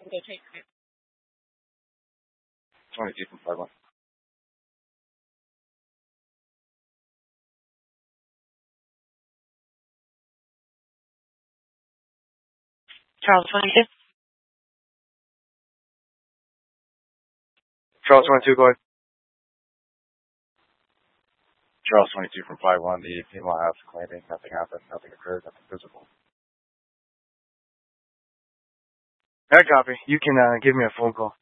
22 from 5-1. Charles 22. Charles 22, go ahead. Charles 22 from 5-1. The female has claiming nothing happened, nothing occurred, nothing physical. Alright, copy. You can give me a phone call.